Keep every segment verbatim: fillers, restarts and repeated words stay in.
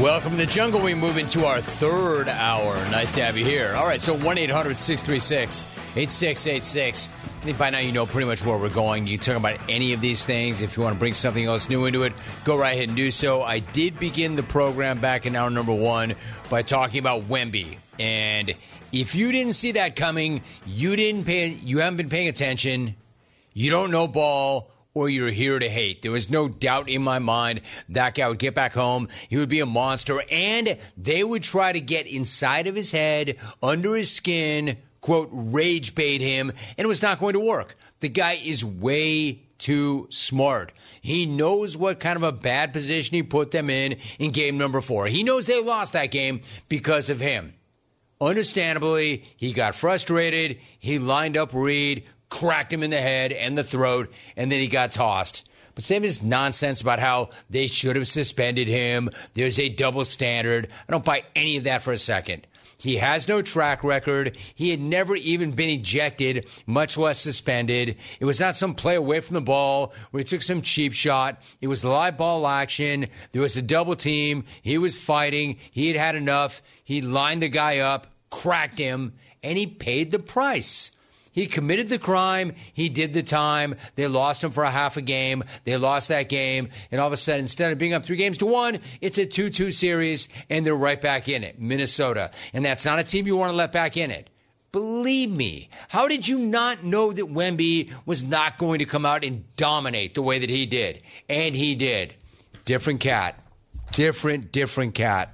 Welcome to the jungle. We move into our third hour. Nice to have you here. All right, so one eight hundred six three six eight six eight six. I think by now you know pretty much where we're going. You can talk about any of these things. If you want to bring something else new into it, go right ahead and do so. I did begin the program back in hour number one by talking about Wemby. And if you didn't see that coming, you didn't pay. You haven't been paying attention. You don't know ball, or you're here to hate. There was no doubt in my mind that guy would get back home. He would be a monster, and they would try to get inside of his head, under his skin, quote, rage bait him, and it was not going to work. The guy is way too smart. He knows what kind of a bad position he put them in in game number four. He knows they lost that game because of him. Understandably, he got frustrated. He lined up Reed, cracked him in the head and the throat, and then he got tossed. But same as nonsense about how they should have suspended him. There's a double standard. I don't buy any of that for a second. He has no track record. He had never even been ejected, much less suspended. It was not some play away from the ball where he took some cheap shot. It was live ball action. There was a double team. He was fighting. He had had enough. He lined the guy up, cracked him, and he paid the price. He committed the crime. He did the time. They lost him for a half a game. They lost that game. And all of a sudden, instead of being up three games to one, it's a two two series, and they're right back in it, Minnesota. And that's not a team you want to let back in it. Believe me, how did you not know that Wemby was not going to come out and dominate the way that he did? And he did. Different cat. Different, different cat.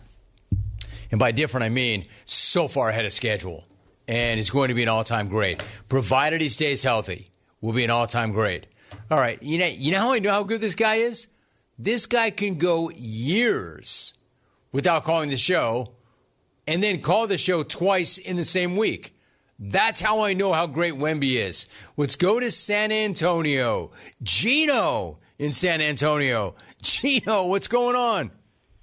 And by different, I mean so far ahead of schedule. And he's going to be an all-time great. Provided he stays healthy, will be an all-time great. All right, you know, you know how I know how good this guy is? This guy can go years without calling the show and then call the show twice in the same week. That's how I know how great Wemby is. Let's go to San Antonio. Gino in San Antonio. Gino, what's going on?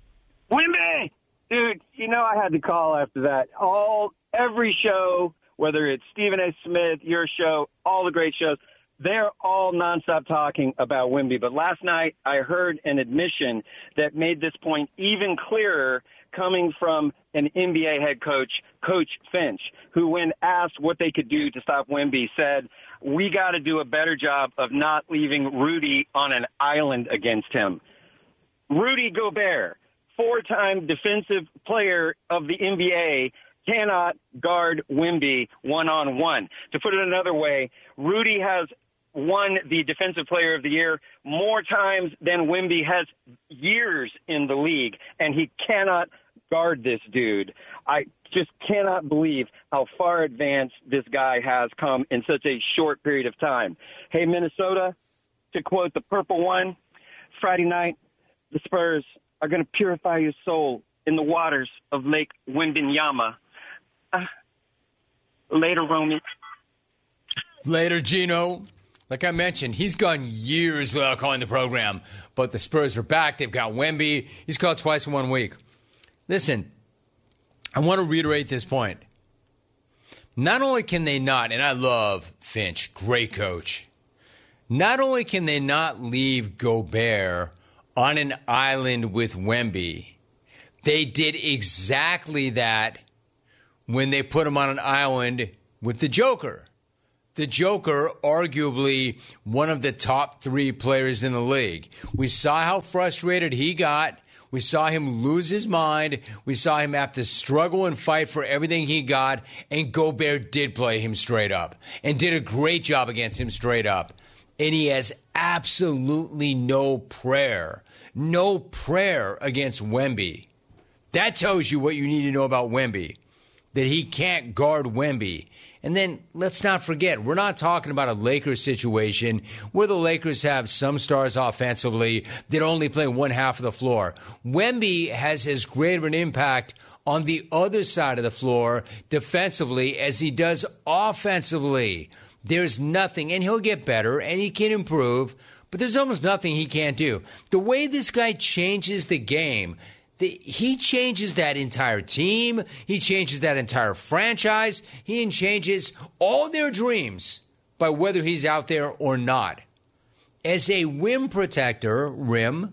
Wemby! Dude, you know I had to call after that. All Every show, whether it's Stephen A. Smith, your show, all the great shows, they're all nonstop talking about Wemby. But last night I heard an admission that made this point even clearer coming from an N B A head coach, Coach Finch, who when asked what they could do to stop Wemby said, we got to do a better job of not leaving Rudy on an island against him. Rudy Gobert, four-time defensive player of the N B A, cannot guard Wemby one-on-one. To put it another way, Rudy has won the Defensive Player of the Year more times than Wemby has years in the league, and he cannot guard this dude. I just cannot believe how far advanced this guy has come in such a short period of time. Hey, Minnesota, to quote the Purple One, Friday night, the Spurs are going to purify your soul in the waters of Lake Wembenyama. Uh, later, Romy. Later, Gino. Like I mentioned, he's gone years without calling the program, but the Spurs are back. They've got Wemby. He's called twice in one week. Listen, I want to reiterate this point. Not only can they not, and I love Finch, great coach, not only can they not leave Gobert on an island with Wemby, they did exactly that when they put him on an island with the Joker. The Joker, arguably one of the top three players in the league. We saw how frustrated he got. We saw him lose his mind. We saw him have to struggle and fight for everything he got. And Gobert did play him straight up and did a great job against him straight up. And he has absolutely no prayer, no prayer against Wemby. That tells you what you need to know about Wemby. That he can't guard Wemby. And then let's not forget, we're not talking about a Lakers situation where the Lakers have some stars offensively that only play one half of the floor. Wemby has as great of an impact on the other side of the floor defensively as he does offensively. There's nothing, and he'll get better, and he can improve, but there's almost nothing he can't do. The way this guy changes the game, The, he changes that entire team. He changes that entire franchise. He changes all their dreams by whether he's out there or not. As a rim protector, rim,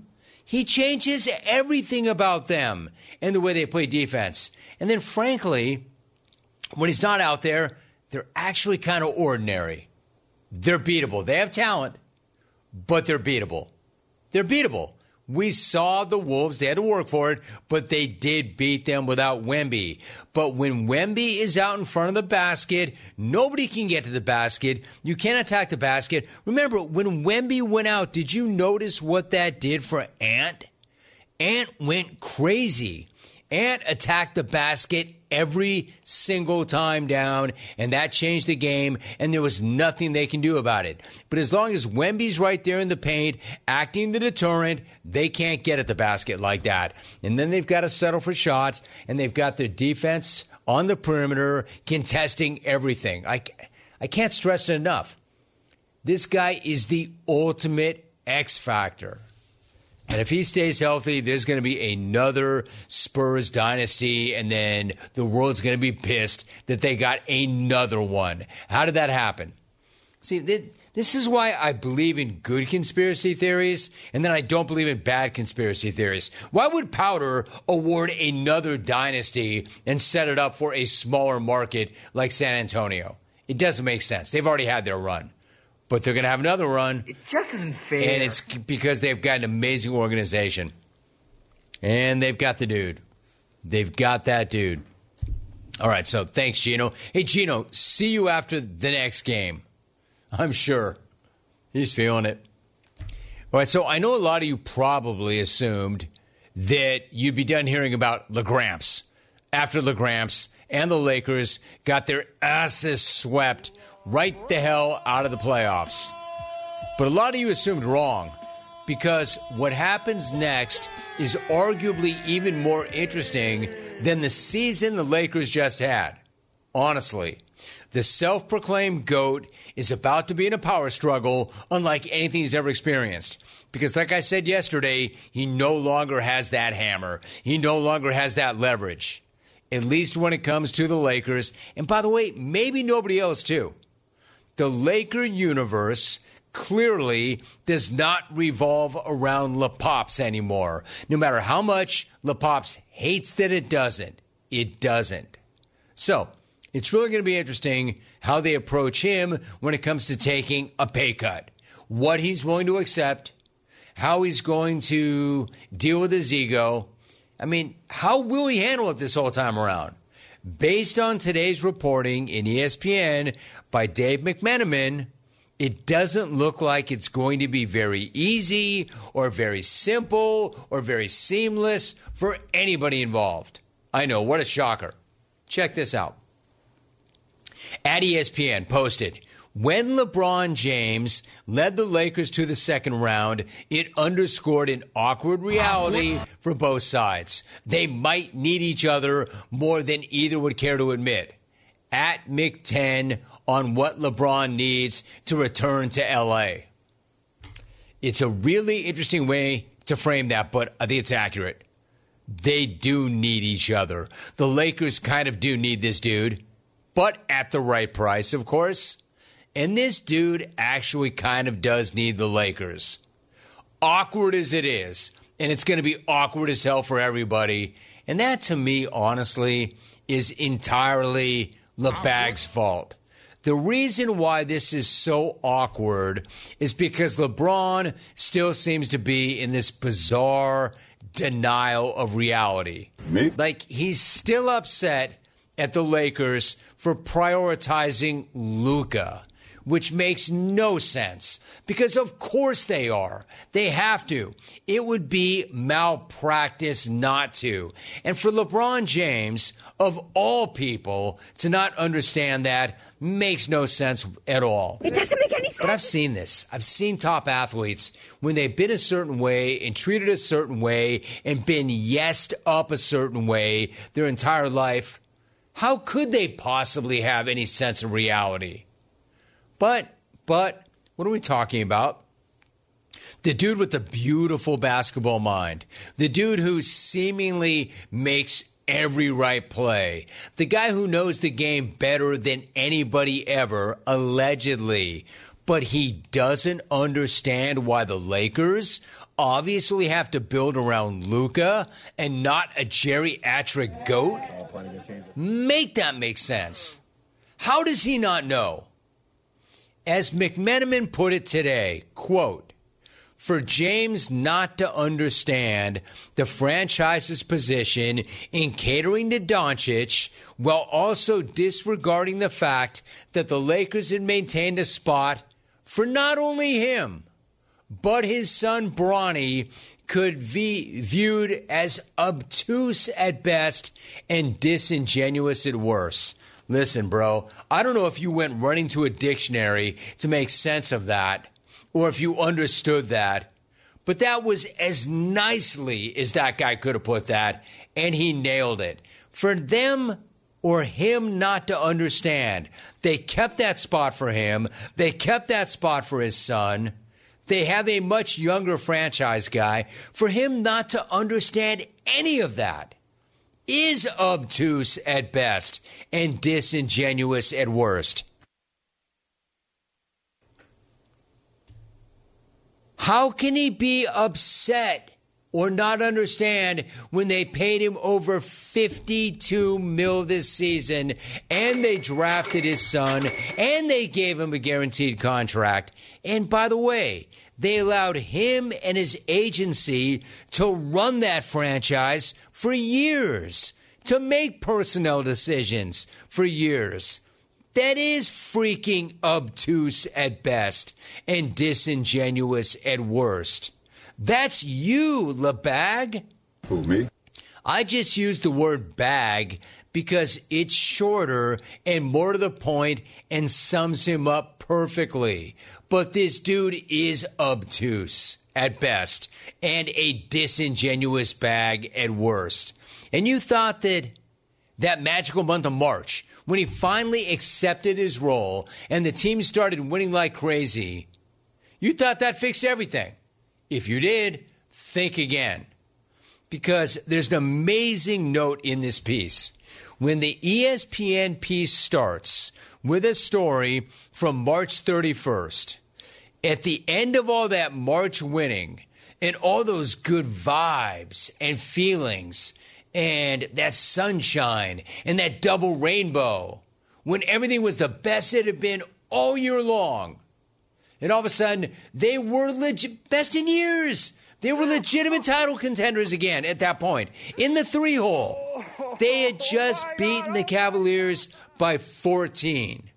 He changes everything about them and the way they play defense. And then, frankly, when he's not out there, they're actually kind of ordinary. They're beatable. They have talent, but they're beatable. They're beatable. We saw the Wolves. They had to work for it, but they did beat them without Wemby. But when Wemby is out in front of the basket, nobody can get to the basket. You can't attack the basket. Remember, when Wemby went out, did you notice what that did for Ant? Ant went crazy. Ant attacked the basket every single time down, and that changed the game, and there was nothing they can do about it. But as long as Wemby's right there in the paint, acting the deterrent, they can't get at the basket like that. And then they've got to settle for shots, and they've got their defense on the perimeter contesting everything. I, I can't stress it enough. This guy is the ultimate X factor. And if he stays healthy, there's going to be another Spurs dynasty, and then the world's going to be pissed that they got another one. How did that happen? See, this is why I believe in good conspiracy theories, and then I don't believe in bad conspiracy theories. Why would Powder award another dynasty and set it up for a smaller market like San Antonio? It doesn't make sense. They've already had their run. But they're going to have another run. It just isn't fair. And it's because they've got an amazing organization. And they've got the dude. They've got that dude. All right, so thanks, Gino. Hey, Gino, see you after the next game. I'm sure. He's feeling it. All right, so I know a lot of you probably assumed that you'd be done hearing about LaGramps after LaGramps and the Lakers got their asses swept right the hell out of the playoffs. But a lot of you assumed wrong, because what happens next is arguably even more interesting than the season the Lakers just had. Honestly, the self-proclaimed GOAT is about to be in a power struggle unlike anything he's ever experienced. Because like I said yesterday, he no longer has that hammer. He no longer has that leverage, at least when it comes to the Lakers. And by the way, maybe nobody else too. The Laker universe clearly does not revolve around LaPops anymore. No matter how much LaPops hates that it doesn't, it doesn't. So it's really going to be interesting how they approach him when it comes to taking a pay cut, what he's willing to accept, how he's going to deal with his ego. I mean, how will he handle it this whole time around? Based on today's reporting in E S P N by Dave McMenamin, it doesn't look like it's going to be very easy or very simple or very seamless for anybody involved. I know, what a shocker. Check this out. At E S P N posted, when LeBron James led the Lakers to the second round, it underscored an awkward reality for both sides. They might need each other more than either would care to admit. At Mick ten on what LeBron needs to return to L A. It's a really interesting way to frame that, but I think it's accurate. They do need each other. The Lakers kind of do need this dude, but at the right price, of course. And this dude actually kind of does need the Lakers. Awkward as it is, and it's going to be awkward as hell for everybody. And that, to me, honestly, is entirely LeBag's fault. The reason why this is so awkward is because LeBron still seems to be in this bizarre denial of reality. Me? Like, he's still upset at the Lakers for prioritizing Luka, which makes no sense, because of course they are. They have to. It would be malpractice not to. And for LeBron James, of all people, to not understand that makes no sense at all. It doesn't make any sense. But I've seen this. I've seen top athletes, when they've been a certain way and treated a certain way and been yesed up a certain way their entire life, how could they possibly have any sense of reality? But, but, what are we talking about? The dude with the beautiful basketball mind. The dude who seemingly makes every right play. The guy who knows the game better than anybody ever, allegedly. But he doesn't understand why the Lakers obviously have to build around Luka and not a geriatric goat? Make that make sense. How does he not know? As McMenamin put it today, quote, for James not to understand the franchise's position in catering to Doncic while also disregarding the fact that the Lakers had maintained a spot for not only him, but his son Bronny, could be viewed as obtuse at best and disingenuous at worst. Listen, bro, I don't know if you went running to a dictionary to make sense of that or if you understood that, but that was as nicely as that guy could have put that, and he nailed it. For them or him not to understand, they kept that spot for him. They kept that spot for his son. They have a much younger franchise guy. For him not to understand any of that is obtuse at best and disingenuous at worst. How can he be upset or not understand when they paid him over fifty-two mil this season and they drafted his son and they gave him a guaranteed contract? And by the way, they allowed him and his agency to run that franchise for years, to make personnel decisions for years. That is freaking obtuse at best and disingenuous at worst. That's you, LeBag. Who, me? I just used the word bag because it's shorter and more to the point and sums him up perfectly. But this dude is obtuse at best and a disingenuous bag at worst. And you thought that that magical month of March, when he finally accepted his role and the team started winning like crazy, you thought that fixed everything. If you did, think again. Because there's an amazing note in this piece. When the E S P N piece starts with a story from March thirty-first, at the end of all that March winning and all those good vibes and feelings and that sunshine and that double rainbow, when everything was the best it had been all year long, and all of a sudden they were legit best in years. They were legitimate title contenders again at that point in the three hole. They had just beaten the Cavaliers by fourteen.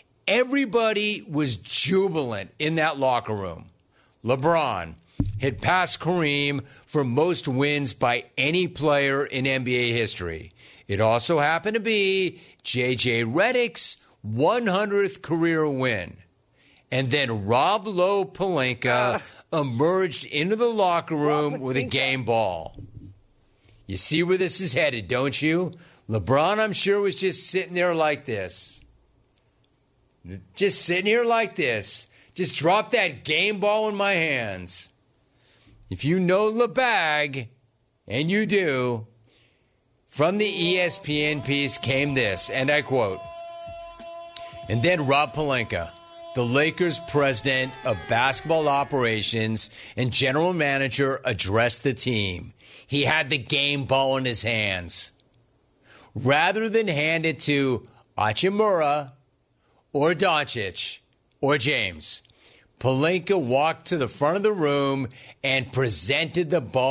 Everybody was jubilant in that locker room. LeBron had passed Kareem for most wins by any player in N B A history. It also happened to be J J Redick's one hundredth career win. And then Rob Lowe Pelinka emerged into the locker room with a game ball. You see where this is headed, don't you? LeBron, I'm sure, was just sitting there like this. Just sitting here like this. Just drop that game ball in my hands. If you know LeBag, and you do, from the E S P N piece came this, and I quote, and then Rob Pelinka, the Lakers president of basketball operations and general manager, addressed the team. He had the game ball in his hands. Rather than hand it to Hachimura or Doncic or James, Pelinka walked to the front of the room and presented the ball